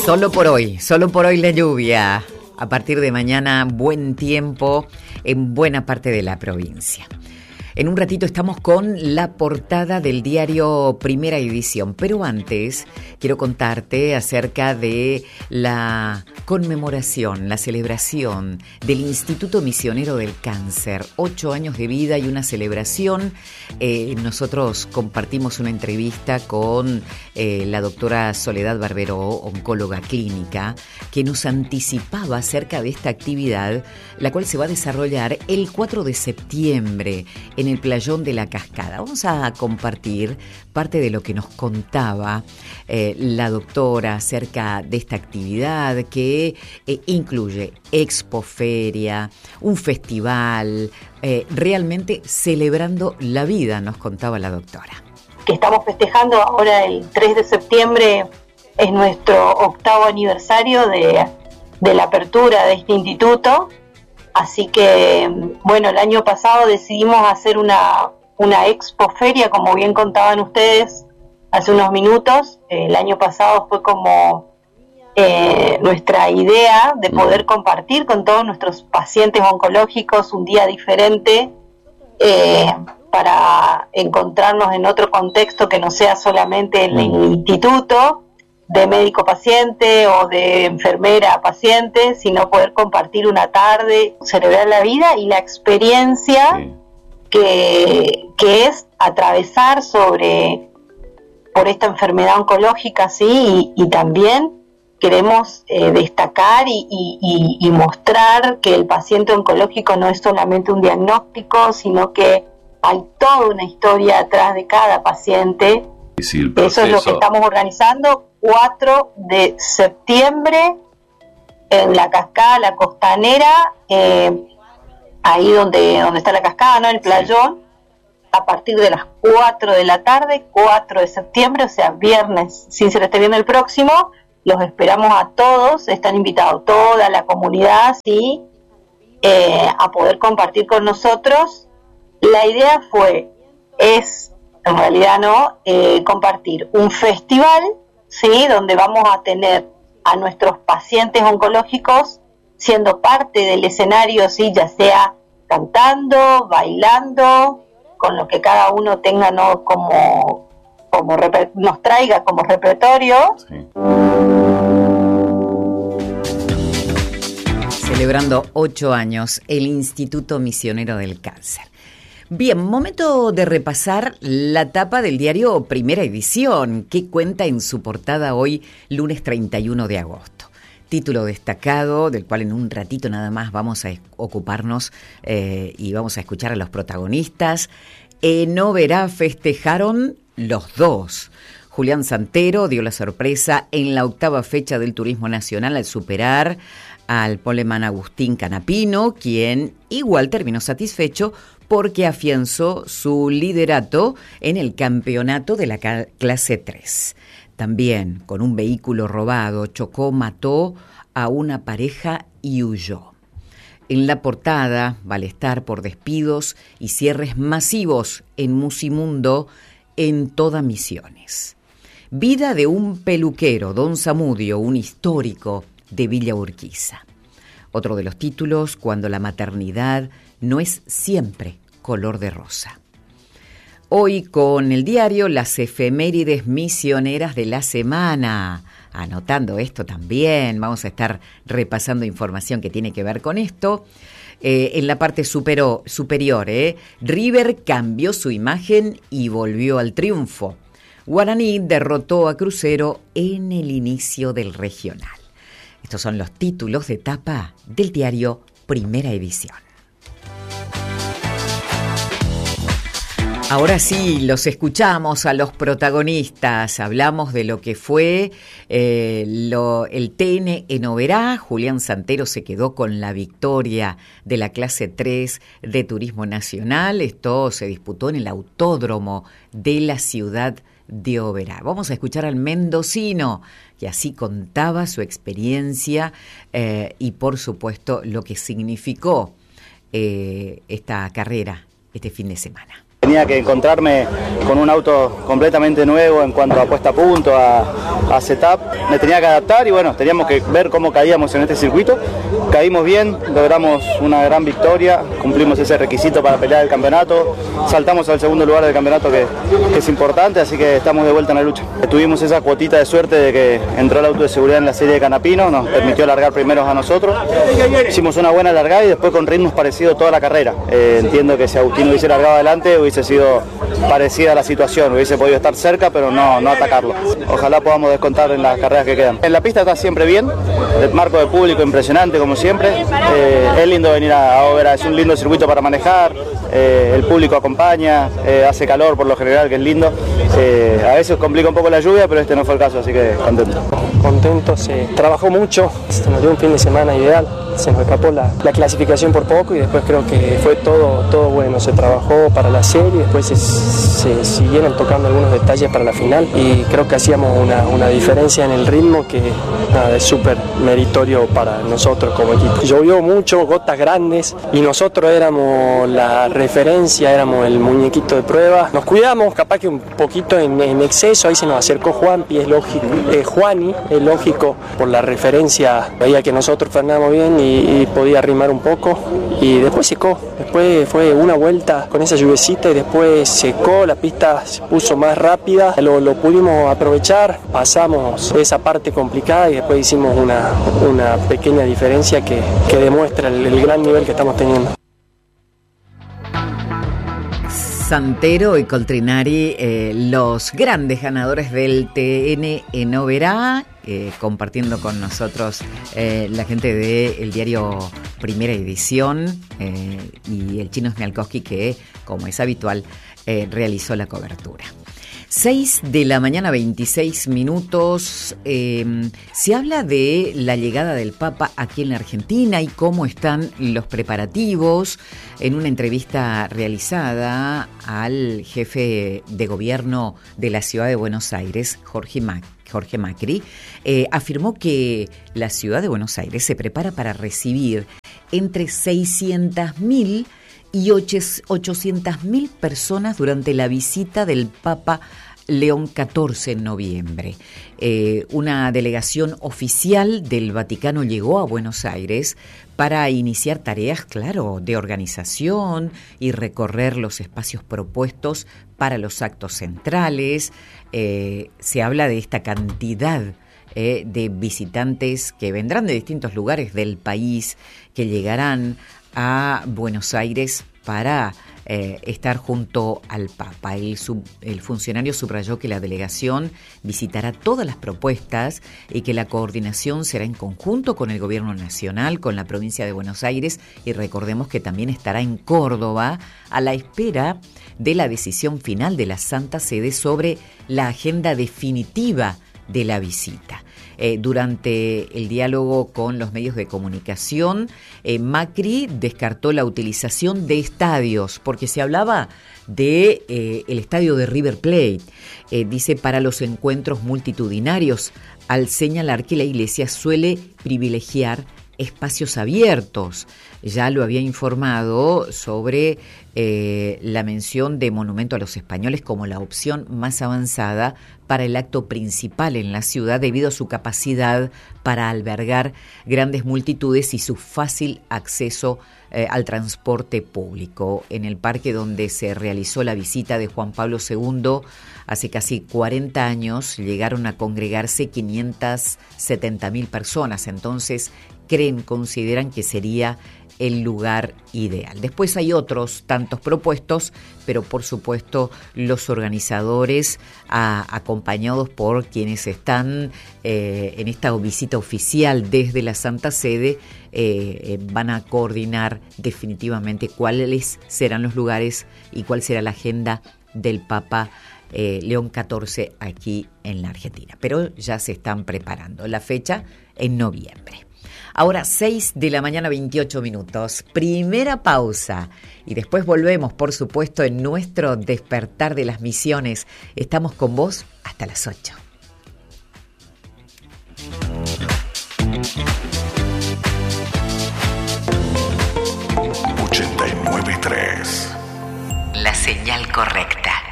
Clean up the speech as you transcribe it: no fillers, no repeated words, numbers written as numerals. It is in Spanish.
Solo por hoy la lluvia. A partir de mañana, buen tiempo en buena parte de la provincia. En un ratito estamos con la portada del diario Primera Edición, pero antes quiero contarte acerca de la conmemoración, la celebración del Instituto Misionero del Cáncer. 8 años de vida y una celebración. Nosotros compartimos una entrevista con la doctora Soledad Barbero, oncóloga clínica, que nos anticipaba acerca de esta actividad, la cual se va a desarrollar el 4 de septiembre en el Playón de la Cascada. Vamos a compartir parte de lo que nos contaba la doctora acerca de esta actividad que incluye expoferia, un festival, realmente celebrando la vida, nos contaba la doctora. Que estamos festejando ahora el 3 de septiembre, es nuestro 8º aniversario de la apertura de este instituto. Así que, bueno, el año pasado decidimos hacer una expoferia, como bien contaban ustedes hace unos minutos. El año pasado fue como nuestra idea de poder compartir con todos nuestros pacientes oncológicos un día diferente para encontrarnos en otro contexto que no sea solamente el instituto de médico-paciente o de enfermera-paciente, sino poder compartir una tarde, celebrar la vida y la experiencia que es atravesar por esta enfermedad oncológica, ¿sí? Y también queremos destacar y mostrar que el paciente oncológico no es solamente un diagnóstico, sino que hay toda una historia atrás de cada paciente. Sí, eso es lo que estamos organizando 4 de septiembre en la Cascada, la Costanera, ahí donde está la Cascada, ¿no? El Playón, a partir de las 4 de la tarde, 4 de septiembre, o sea, viernes, sin ser este viernes el próximo. Los esperamos a todos, están invitados toda la comunidad, ¿sí? A poder compartir con nosotros. La idea en realidad no, compartir un festival, ¿sí? Donde vamos a tener a nuestros pacientes oncológicos siendo parte del escenario, ¿sí? Ya sea cantando, bailando, con lo que cada uno tenga, ¿no? Nos traiga como repertorio. Sí. Celebrando 8 años el Instituto Misionero del Cáncer. Bien, momento de repasar la tapa del diario Primera Edición, que cuenta en su portada hoy, lunes 31 de agosto. Título destacado, del cual en un ratito nada más vamos a ocuparnos y vamos a escuchar a los protagonistas. En Oberá festejaron los dos. Julián Santero dio la sorpresa en la 8ª fecha del Turismo Nacional al superar al poleman Agustín Canapino, quien igual terminó satisfecho porque afianzó su liderato en el campeonato de la clase 3. También, con un vehículo robado, mató a una pareja y huyó. En la portada, malestar por despidos y cierres masivos en Musimundo en toda Misiones. Vida de un peluquero, Don Zamudio, un histórico de Villa Urquiza. Otro de los títulos, cuando la maternidad no es siempre color de rosa. Hoy con el diario las efemérides misioneras de la semana. Anotando esto también, vamos a estar repasando información que tiene que ver con esto. En la parte superior, River cambió su imagen y volvió al triunfo. Guaraní derrotó a Crucero en el inicio del regional. Estos son los títulos de tapa del diario Primera Edición. Ahora sí, los escuchamos a los protagonistas. Hablamos de lo que fue el TN en Oberá. Julián Santero se quedó con la victoria de la clase 3 de Turismo Nacional. Esto se disputó en el autódromo de la ciudad de Oberá. Vamos a escuchar al mendocino, que así contaba su experiencia y, por supuesto, lo que significó esta carrera este fin de semana. Tenía que encontrarme con un auto completamente nuevo en cuanto a puesta a punto, a setup. Me tenía que adaptar y bueno, teníamos que ver cómo caíamos en este circuito. Caímos bien, logramos una gran victoria, cumplimos ese requisito para pelear el campeonato, saltamos al segundo lugar del campeonato que es importante, así que estamos de vuelta en la lucha. Tuvimos esa cuotita de suerte de que entró el auto de seguridad en la serie de Canapino, nos permitió largar primeros a nosotros. Hicimos una buena largada y después con ritmos parecidos toda la carrera. Entiendo que si Agustín hubiese largado adelante hubiese sido parecida la situación, hubiese podido estar cerca pero no atacarlo. Ojalá podamos descontar en las carreras que quedan. En la pista está siempre bien, el marco de público impresionante como siempre, es lindo venir a Oberá, es un lindo circuito para manejar, el público acompaña, hace calor por lo general, que es lindo, a veces complica un poco la lluvia, pero este no fue el caso, así que contento. Contento, se trabajó mucho, se nos dio un fin de semana ideal, se nos escapó la clasificación por poco y después creo que fue todo bueno, se trabajó para la serie, después se siguieron tocando algunos detalles para la final y creo que hacíamos una diferencia en el ritmo que es súper meritorio para nosotros como equipo. Llovió mucho, gotas grandes y nosotros éramos la referencia, éramos el muñequito de prueba. Nos cuidamos, capaz que un poquito en exceso, ahí se nos acercó Juanpi, es lógico, Juani, es lógico, por la referencia, veía que nosotros frenábamos bien y podía arrimar un poco y después secó, después fue una vuelta con esa lluvecita y después secó, la pista se puso más rápida, lo pudimos aprovechar, pasamos esa parte complicada y después hicimos una pequeña diferencia que demuestra el gran nivel que estamos teniendo. Santero y Coltrinari, los grandes ganadores del TN en Oberá, compartiendo con nosotros la gente del diario Primera Edición y el Chino Smialkowski, que, como es habitual, realizó la cobertura. 6 de la mañana, 26 minutos. Se habla de la llegada del Papa aquí en la Argentina y cómo están los preparativos. En una entrevista realizada al jefe de gobierno de la ciudad de Buenos Aires, Jorge Macri, afirmó que la ciudad de Buenos Aires se prepara para recibir entre 600.000 y 800.000 personas durante la visita del Papa León XIV en noviembre. Una delegación oficial del Vaticano llegó a Buenos Aires para iniciar tareas, claro, de organización y recorrer los espacios propuestos para los actos centrales. Se habla de esta cantidad de visitantes que vendrán de distintos lugares del país, que llegarán a Buenos Aires para estar junto al Papa. El funcionario subrayó que la delegación visitará todas las propuestas y que la coordinación será en conjunto con el Gobierno Nacional, con la provincia de Buenos Aires, y recordemos que también estará en Córdoba a la espera de la decisión final de la Santa Sede sobre la agenda definitiva de la visita. Durante el diálogo con los medios de comunicación, Macri descartó la utilización de estadios, porque se hablaba de el estadio de River Plate, dice, para los encuentros multitudinarios, al señalar que la Iglesia suele privilegiar espacios abiertos. Ya lo había informado sobre la mención de Monumento a los Españoles como la opción más avanzada para el acto principal en la ciudad debido a su capacidad para albergar grandes multitudes y su fácil acceso al transporte público. En el parque donde se realizó la visita de Juan Pablo II hace casi 40 años llegaron a congregarse 570.000 personas, entonces consideran que sería el lugar ideal. Después hay otros tantos propuestos, pero por supuesto los organizadores, acompañados por quienes están en esta visita oficial desde la Santa Sede, van a coordinar definitivamente cuáles serán los lugares y cuál será la agenda del Papa León XIV aquí en la Argentina. Pero ya se están preparando la fecha en noviembre. Ahora 6 de la mañana, 28 minutos. Primera pausa. Y después volvemos, por supuesto, en nuestro despertar de las misiones. Estamos con vos hasta las 8. $89.3. Las señal correcta.